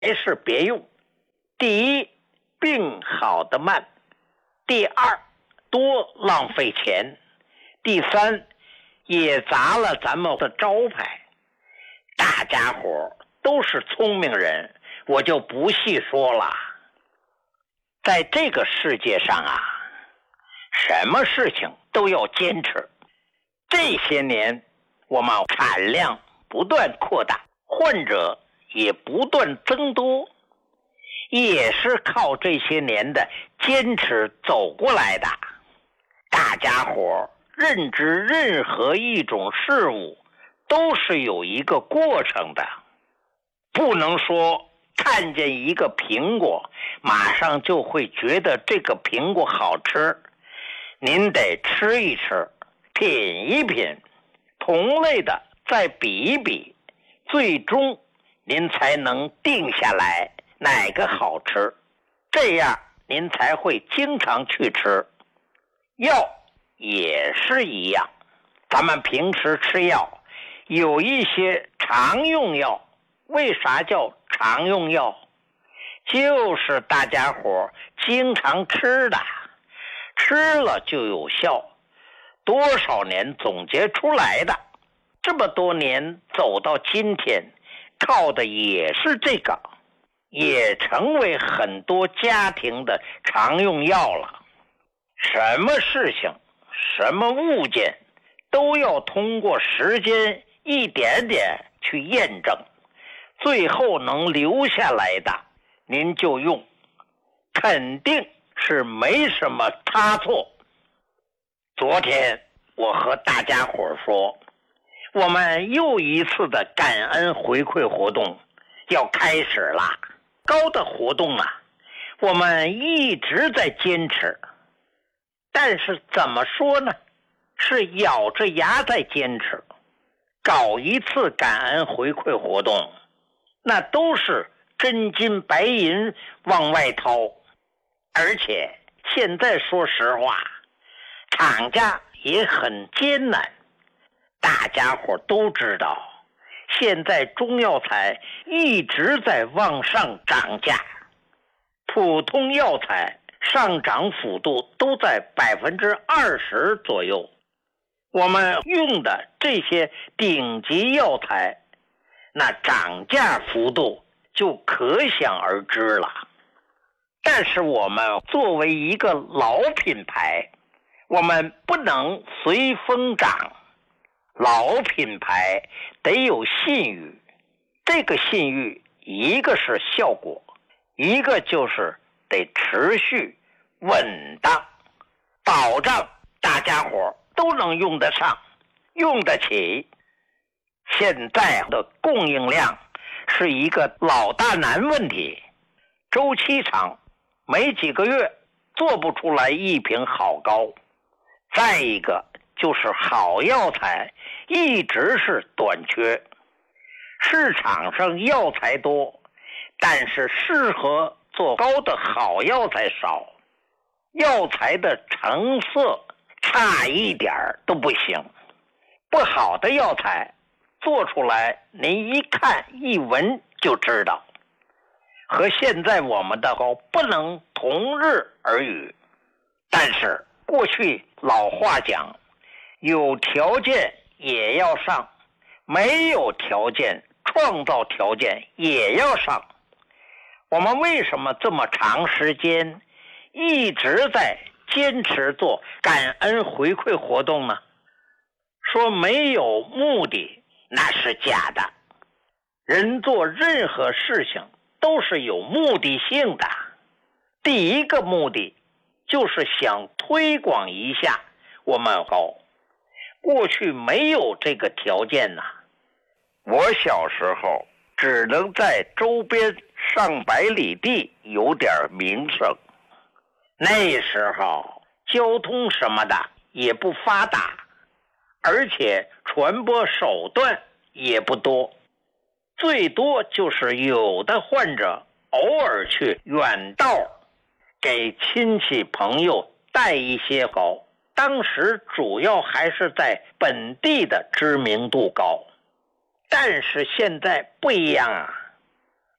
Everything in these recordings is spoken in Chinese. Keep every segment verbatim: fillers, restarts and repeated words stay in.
还是别用。第一，病好得慢；第二，多浪费钱；第三，也砸了咱们的招牌。大家伙都是聪明人，我就不细说了。在这个世界上啊，什么事情都要坚持。这些年我们产量不断扩大，患者也不断增多，也是靠这些年的坚持走过来的。大家伙认知任何一种事物都是有一个过程的，不能说看见一个苹果马上就会觉得这个苹果好吃。您得吃一吃，品一品，同类的再比一比，最终您才能定下来哪个好吃，这样您才会经常去吃。药也是一样，咱们平时吃药有一些常用药，为啥叫常用药？就是大家伙经常吃的，吃了就有效，多少年总结出来的，这么多年走到今天，靠的也是这个，也成为很多家庭的常用药了。什么事情，什么物件，都要通过时间一点点去验证，最后能留下来的您就用，肯定是没什么差错。昨天我和大家伙说，我们又一次的感恩回馈活动要开始了。高的活动啊，我们一直在坚持，但是怎么说呢，是咬着牙在坚持。搞一次感恩回馈活动，那都是真金白银往外掏。而且现在说实话，厂家也很艰难。大家伙都知道，现在中药材一直在往上涨价，普通药材上涨幅度都在百分之二十左右。我们用的这些顶级药材，那涨价幅度就可想而知了。但是我们作为一个老品牌，我们不能随风涨。老品牌得有信誉，这个信誉一个是效果，一个就是得持续稳当，保障大家伙都能用得上，用得起。现在的供应量是一个老大难问题，周期长，没几个月做不出来一瓶好膏。再一个就是好药材一直是短缺，市场上药材多，但是适合做膏的好药材少，药材的成色差一点都不行。不好的药材做出来您一看一闻就知道，和现在我们的膏不能同日而语。但是过去老话讲，有条件也要上，没有条件创造条件也要上。我们为什么这么长时间一直在坚持做感恩回馈活动呢？说没有目的那是假的，人做任何事情都是有目的性的。第一个目的就是想推广一下我们膏，过去没有这个条件呐、啊。我小时候只能在周边上百里地有点名声，那时候交通什么的也不发达，而且传播手段也不多，最多就是有的患者偶尔去远道给亲戚朋友带一些膏，当时主要还是在本地的知名度高。但是现在不一样啊，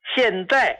现在